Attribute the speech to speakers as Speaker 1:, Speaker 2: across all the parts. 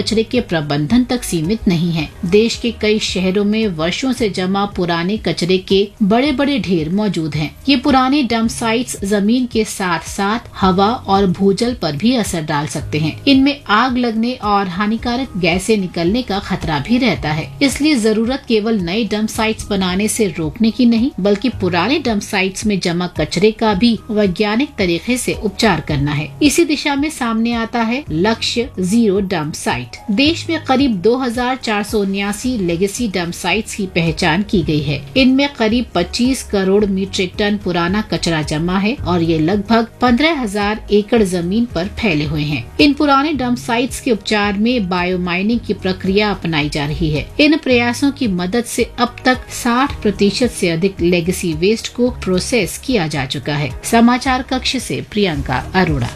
Speaker 1: कचरे के प्रबंधन तक सीमित नहीं है। देश के कई शहरों में वर्षों से जमा पुराने कचरे के बड़े बड़े ढेर मौजूद हैं। ये पुराने डंप साइट्स जमीन के साथ साथ हवा और भूजल पर भी असर डाल सकते हैं। इनमें आग लगने और हानिकारक गैसें निकलने का खतरा भी रहता है। इसलिए जरूरत केवल नए डंप साइट्स बनाने से रोकने की नहीं, बल्कि पुराने डंप साइट्स में जमा कचरे का भी वैज्ञानिक तरीके से उपचार करना है। इसी दिशा में सामने आता है लक्ष्य जीरो डंप साइट। देश में करीब 2479 लेगेसी डंप साइट्स की पहचान की गई है। इनमें करीब 25 करोड़ मीट्रिक टन पुराना कचरा जमा है और ये लगभग 15,000 एकड़ जमीन पर फैले हुए हैं। इन पुराने डंप साइट्स के उपचार में बायो माइनिंग की प्रक्रिया अपनाई जा रही है। इन प्रयासों की मदद से अब तक 60% से अधिक लेगेसी वेस्ट को प्रोसेस किया जा चुका है। समाचार कक्ष से प्रियंका अरोड़ा।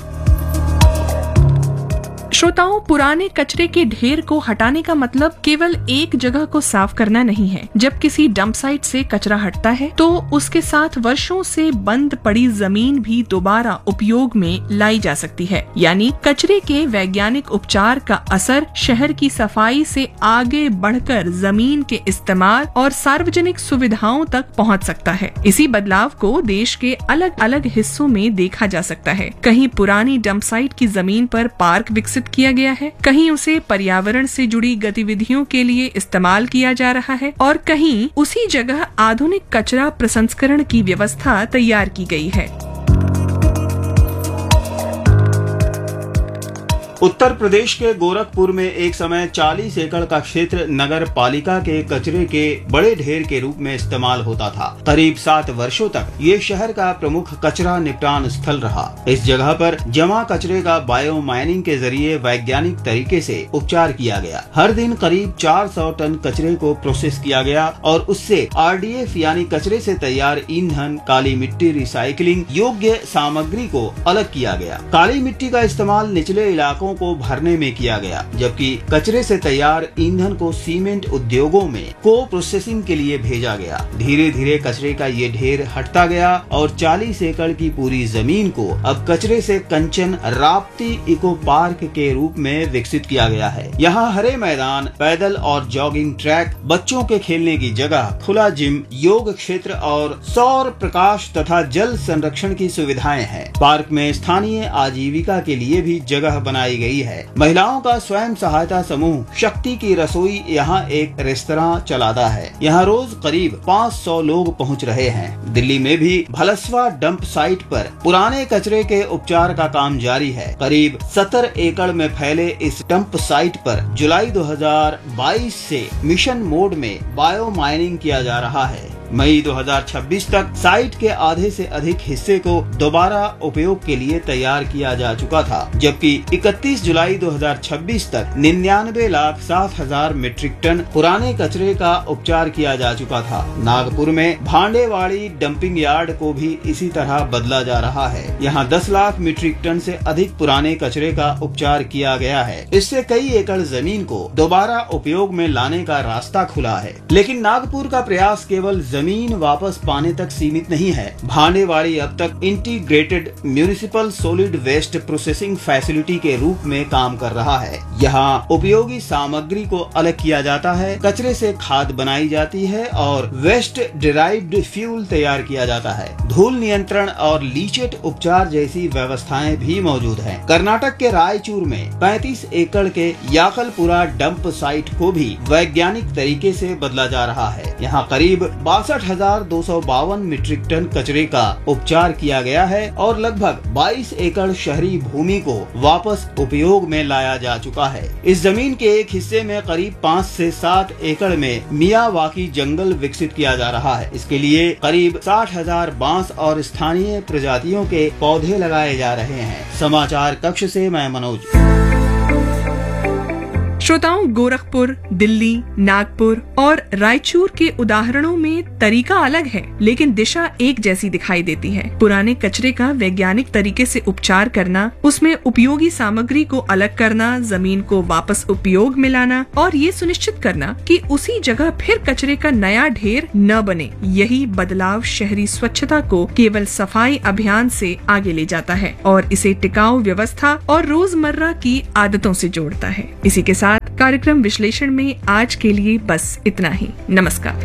Speaker 2: श्रोताओं, पुराने कचरे के ढेर को हटाने का मतलब केवल एक जगह को साफ करना नहीं है। जब किसी डंप साइट से कचरा हटता है तो उसके साथ वर्षों से बंद पड़ी जमीन भी दोबारा उपयोग में लाई जा सकती है। यानी कचरे के वैज्ञानिक उपचार का असर शहर की सफाई से आगे बढ़कर जमीन के इस्तेमाल और सार्वजनिक सुविधाओं तक पहुंच सकता है। इसी बदलाव को देश के अलग अलग हिस्सों में देखा जा सकता है। कहीं पुरानी डंप साइट की जमीन पर पार्क विकसित किया गया है, कहीं उसे पर्यावरण से जुड़ी गतिविधियों के लिए इस्तेमाल किया जा रहा है और कहीं उसी जगह आधुनिक कचरा प्रसंस्करण की व्यवस्था तैयार की गई है।
Speaker 3: उत्तर प्रदेश के गोरखपुर में एक समय 40 एकड़ का क्षेत्र नगर पालिका के कचरे के बड़े ढेर के रूप में इस्तेमाल होता था। करीब 7 वर्षों तक ये शहर का प्रमुख कचरा निपटान स्थल रहा। इस जगह पर जमा कचरे का बायो माइनिंग के जरिए वैज्ञानिक तरीके से उपचार किया गया। हर दिन करीब 400 टन कचरे को प्रोसेस किया गया और उससे RDF यानी कचरे से तैयार ईंधन, काली मिट्टी, रिसाइकलिंग योग्य सामग्री को अलग किया गया। काली मिट्टी का इस्तेमाल निचले इलाकों को भरने में किया गया, जबकि कचरे से तैयार ईंधन को सीमेंट उद्योगों में को प्रोसेसिंग के लिए भेजा गया। धीरे धीरे कचरे का ये ढेर हटता गया और 40 एकड़ की पूरी जमीन को अब कचरे से कंचन राप्ती इको पार्क के रूप में विकसित किया गया है। यहाँ हरे मैदान, पैदल और जॉगिंग ट्रैक, बच्चों के खेलने की जगह, खुला जिम, योग क्षेत्र और सौर प्रकाश तथा जल संरक्षण की सुविधाएं हैं। पार्क में स्थानीय आजीविका के लिए भी जगह बनाई गई है। महिलाओं का स्वयं सहायता समूह शक्ति की रसोई यहाँ एक रेस्तरां चलाता है। यहाँ रोज करीब 500 लोग पहुँच रहे हैं। दिल्ली में भी भलसवा डंप साइट पर पुराने कचरे के उपचार का काम जारी है। करीब 70 एकड़ में फैले इस डंप साइट पर जुलाई 2022 से मिशन मोड में बायो माइनिंग किया जा रहा है। मई 2026 तक साइट के आधे से अधिक हिस्से को दोबारा उपयोग के लिए तैयार किया जा चुका था, जबकि 31 जुलाई 2026 तक 99,07,000 मीट्रिक टन पुराने कचरे का उपचार किया जा चुका था। नागपुर में भांडेवाड़ी डंपिंग यार्ड को भी इसी तरह बदला जा रहा है। यहाँ 10 लाख मीट्रिक टन से अधिक पुराने कचरे का उपचार किया गया है। इससे कई एकड़ जमीन को दोबारा उपयोग में लाने का रास्ता खुला है। लेकिन नागपुर का प्रयास केवल जमीन वापस पाने तक सीमित नहीं है। भांडेवाड़ी अब तक integrated municipal solid waste processing facility के रूप में काम कर रहा है। यहाँ उपयोगी सामग्री को अलग किया जाता है, कचरे से खाद बनाई जाती है और वेस्ट डिराइव्ड फ्यूल तैयार किया जाता है। धूल नियंत्रण और लीचेट उपचार जैसी व्यवस्थाएं भी मौजूद हैं। कर्नाटक के रायचूर में 35 एकड़ के याकलपुरा डंप साइट को भी वैज्ञानिक तरीके से बदला जा रहा है। यहाँ करीब 62,252 मीट्रिक टन कचरे का उपचार किया गया है और लगभग 22 एकड़ शहरी भूमि को वापस उपयोग में लाया जा चुका है। इस जमीन के एक हिस्से में करीब 5 से 7 एकड़ में मियावाकी जंगल विकसित किया जा रहा है। इसके लिए करीब 60,000 बांस और स्थानीय प्रजातियों के पौधे लगाए जा रहे हैं। समाचार कक्ष से मैं मनोज।
Speaker 2: श्रोताओं, गोरखपुर, दिल्ली, नागपुर और रायचूर के उदाहरणों में तरीका अलग है, लेकिन दिशा एक जैसी दिखाई देती है। पुराने कचरे का वैज्ञानिक तरीके से उपचार करना, उसमें उपयोगी सामग्री को अलग करना, जमीन को वापस उपयोग में लाना और ये सुनिश्चित करना कि उसी जगह फिर कचरे का नया ढेर न बने। यही बदलाव शहरी स्वच्छता को केवल सफाई अभियान से आगे ले जाता है और इसे टिकाऊ व्यवस्था और रोजमर्रा की आदतों से जोड़ता है। इसी के साथ कार्यक्रम विश्लेषण में आज के लिए बस इतना ही। नमस्कार।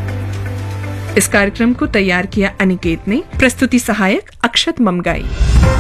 Speaker 2: इस कार्यक्रम को तैयार किया अनिकेत ने, प्रस्तुति सहायक अक्षत ममगाई।